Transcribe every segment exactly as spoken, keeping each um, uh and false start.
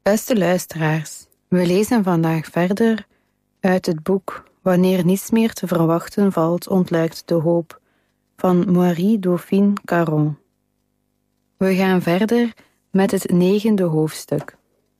Beste luisteraars, we lezen vandaag verder uit het boek Wanneer niets meer te verwachten valt, ontluikt de hoop van Marie Dauphine Caron. We gaan verder met het negende hoofdstuk.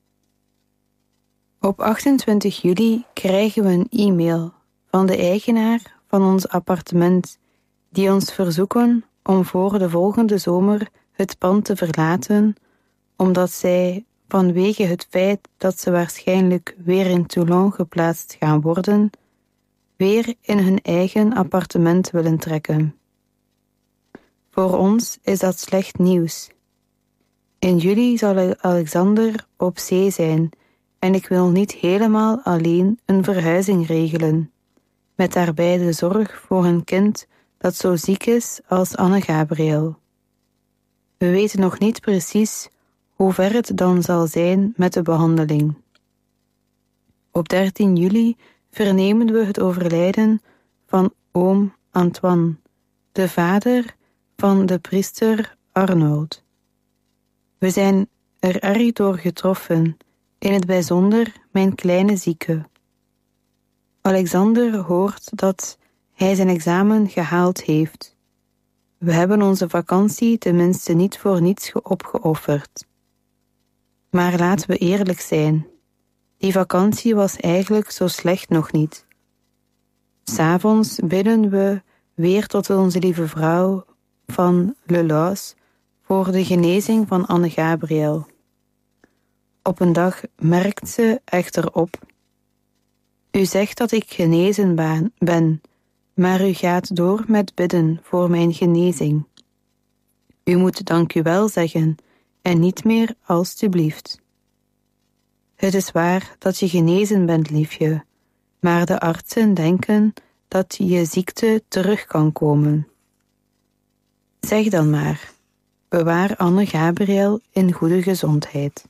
Op achtentwintig juli krijgen we een e-mail van de eigenaar van ons appartement die ons verzoeken om voor de volgende zomer het pand te verlaten, omdat zij vanwege het feit dat ze waarschijnlijk weer in Toulon geplaatst gaan worden, weer in hun eigen appartement willen trekken. Voor ons is dat slecht nieuws. In juli zal Alexander op zee zijn en ik wil niet helemaal alleen een verhuizing regelen, met daarbij de zorg voor een kind dat zo ziek is als Anne-Gabriel. We weten nog niet precies hoe ver het dan zal zijn met de behandeling. Op dertien juli vernemen we het overlijden van oom Antoine, de vader van de priester Arnold. We zijn er erg door getroffen, in het bijzonder mijn kleine zieke. Alexander hoort dat hij zijn examen gehaald heeft. We hebben onze vakantie tenminste niet voor niets opgeofferd. Maar laten we eerlijk zijn. Die vakantie was eigenlijk zo slecht nog niet. 'S'avonds bidden we weer tot onze lieve vrouw van Le Laus voor de genezing van Anne-Gabriel. Op een dag merkt ze echter op: u zegt dat ik genezen ben, maar u gaat door met bidden voor mijn genezing. U moet dank u wel zeggen en niet meer alstublieft. Het is waar dat je genezen bent, liefje, maar de artsen denken dat je ziekte terug kan komen. Zeg dan maar, bewaar Anne-Gabriel in goede gezondheid.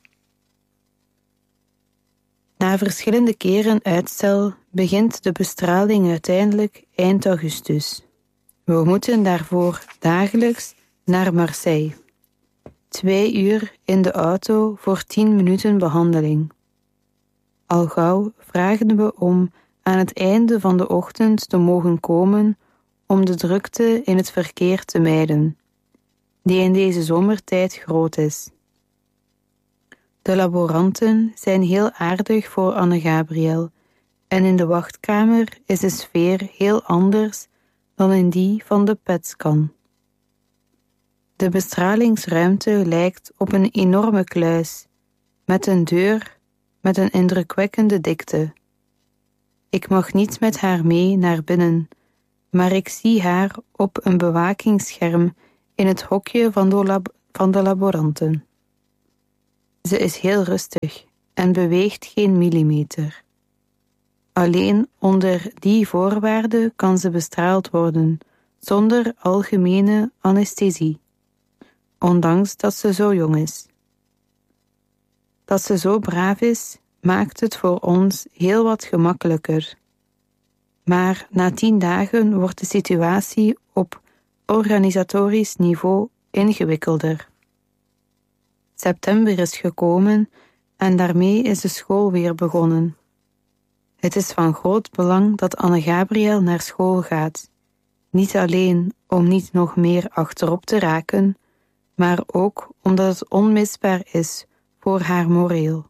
Na verschillende keren uitstel begint de bestraling uiteindelijk eind augustus. We moeten daarvoor dagelijks naar Marseille. Twee uur in de auto voor tien minuten behandeling. Al gauw vragen we om aan het einde van de ochtend te mogen komen om de drukte in het verkeer te mijden, die in deze zomertijd groot is. De laboranten zijn heel aardig voor Anne-Gabriel en in de wachtkamer is de sfeer heel anders dan in die van de P E T-scan. De bestralingsruimte lijkt op een enorme kluis, met een deur met een indrukwekkende dikte. Ik mag niet met haar mee naar binnen, maar ik zie haar op een bewakingsscherm in het hokje van de, lab- van de laboranten. Ze is heel rustig en beweegt geen millimeter. Alleen onder die voorwaarden kan ze bestraald worden, zonder algemene anesthesie, ondanks dat ze zo jong is. Dat ze zo braaf is, maakt het voor ons heel wat gemakkelijker. Maar na tien dagen wordt de situatie op organisatorisch niveau ingewikkelder. September is gekomen en daarmee is de school weer begonnen. Het is van groot belang dat Anne-Gabriel naar school gaat, niet alleen om niet nog meer achterop te raken, maar ook omdat het onmisbaar is voor haar moreel.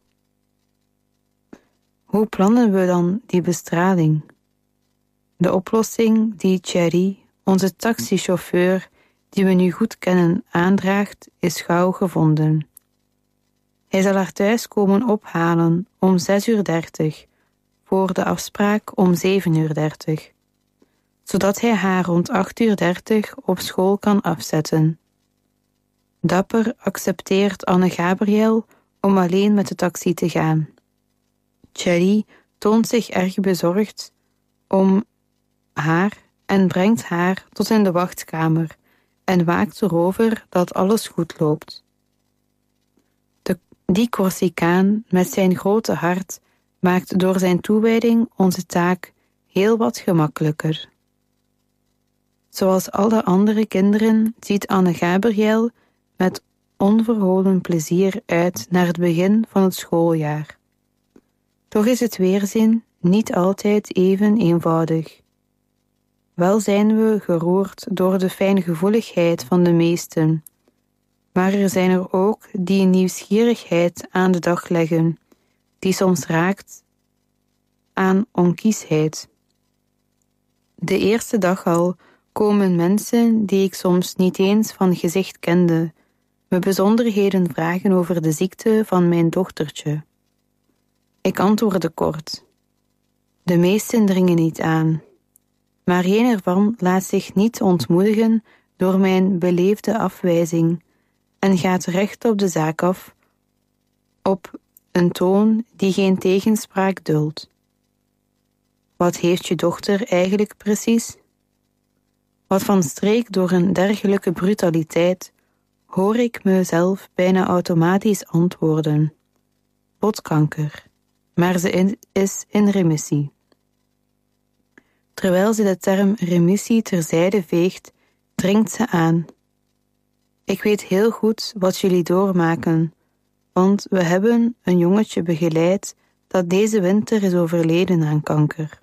Hoe plannen we dan die bestraling? De oplossing die Thierry, onze taxichauffeur, die we nu goed kennen, aandraagt, is gauw gevonden. Hij zal haar thuis komen ophalen om zes uur dertig, voor de afspraak om zeven uur dertig, zodat hij haar rond acht uur dertig op school kan afzetten. Dapper accepteert Anne-Gabriel om alleen met de taxi te gaan. Thierry toont zich erg bezorgd om haar en brengt haar tot in de wachtkamer en waakt erover dat alles goed loopt. De, die Corsicaan met zijn grote hart maakt door zijn toewijding onze taak heel wat gemakkelijker. Zoals alle andere kinderen ziet Anne-Gabriel met onverholen plezier uit naar het begin van het schooljaar. Toch is het weerzien niet altijd even eenvoudig. Wel zijn we geroerd door de fijngevoeligheid van de meesten, maar er zijn er ook die nieuwsgierigheid aan de dag leggen, die soms raakt aan onkiesheid. De eerste dag al komen mensen die ik soms niet eens van gezicht kende, me bijzonderheden vragen over de ziekte van mijn dochtertje. Ik antwoordde kort. De meesten dringen niet aan, maar een ervan laat zich niet ontmoedigen door mijn beleefde afwijzing en gaat recht op de zaak af, op een toon die geen tegenspraak duldt. Wat heeft je dochter eigenlijk precies? Wat van streek door een dergelijke brutaliteit hoor ik mezelf bijna automatisch antwoorden. Botkanker, maar ze in, is in remissie. Terwijl ze de term remissie terzijde veegt, dringt ze aan. Ik weet heel goed wat jullie doormaken, want we hebben een jongetje begeleid dat deze winter is overleden aan kanker.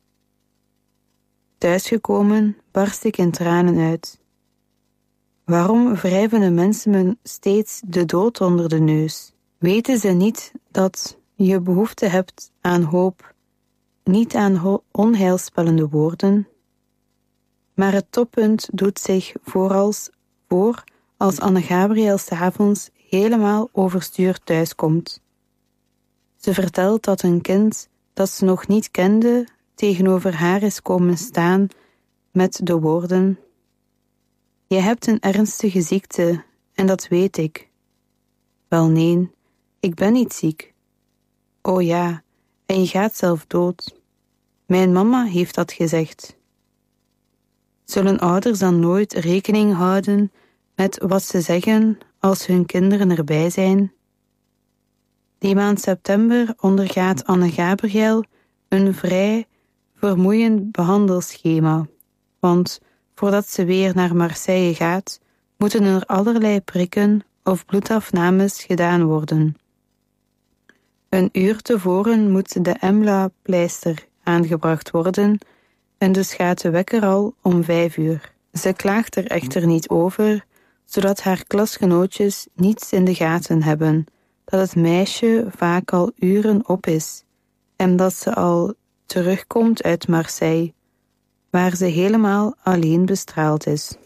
Thuisgekomen barst ik in tranen uit. Waarom wrijven de mensen me steeds de dood onder de neus? Weten ze niet dat je behoefte hebt aan hoop, niet aan onheilspellende woorden? Maar het toppunt doet zich voorals voor als Anne Gabriel 's avonds helemaal overstuurd thuiskomt. Ze vertelt dat een kind dat ze nog niet kende tegenover haar is komen staan met de woorden: je hebt een ernstige ziekte en dat weet ik. Wel nee, ik ben niet ziek. Oh ja, en je gaat zelf dood. Mijn mama heeft dat gezegd. Zullen ouders dan nooit rekening houden met wat ze zeggen als hun kinderen erbij zijn? Die maand september ondergaat Anne Gabriel een vrij vermoeiend behandelschema, want voordat ze weer naar Marseille gaat, moeten er allerlei prikken of bloedafnames gedaan worden. Een uur tevoren moet de E M L A-pleister aangebracht worden en dus gaat de wekker al om vijf uur. Ze klaagt er echter niet over, zodat haar klasgenootjes niets in de gaten hebben, dat het meisje vaak al uren op is en dat ze al terugkomt uit Marseille, waar ze helemaal alleen bestraald is.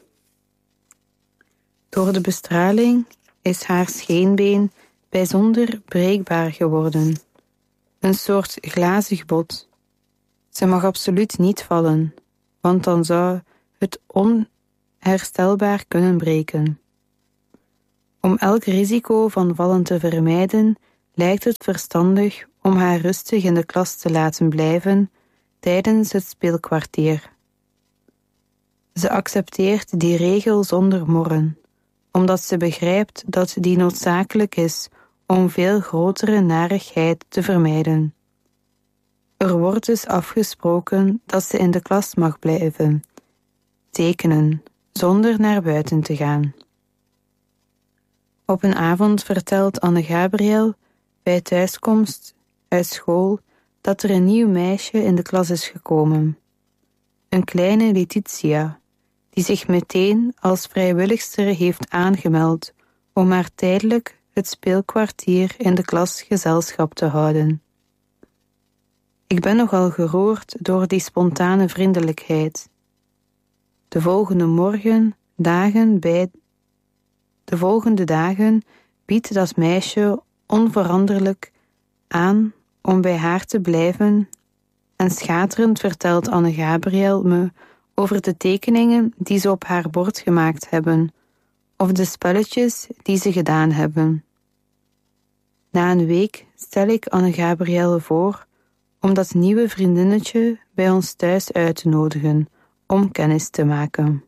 Door de bestraling is haar scheenbeen bijzonder breekbaar geworden, een soort glazig bot. Ze mag absoluut niet vallen, want dan zou het onherstelbaar kunnen breken. Om elk risico van vallen te vermijden, lijkt het verstandig om haar rustig in de klas te laten blijven tijdens het speelkwartier. Ze accepteert die regel zonder morren, omdat ze begrijpt dat die noodzakelijk is om veel grotere narigheid te vermijden. Er wordt dus afgesproken dat ze in de klas mag blijven, tekenen, zonder naar buiten te gaan. Op een avond vertelt Anne Gabriel bij thuiskomst uit school dat er een nieuw meisje in de klas is gekomen. Een kleine Letitia, die zich meteen als vrijwilligster heeft aangemeld om maar tijdelijk het speelkwartier in de klas gezelschap te houden. Ik ben nogal geroerd door die spontane vriendelijkheid. De volgende morgen, dagen bij de volgende dagen biedt dat meisje onveranderlijk aan om bij haar te blijven en schaterend vertelt Anne Gabriel me over de tekeningen die ze op haar bord gemaakt hebben of de spelletjes die ze gedaan hebben. Na een week stel ik Anne Gabriel voor om dat nieuwe vriendinnetje bij ons thuis uit te nodigen om kennis te maken.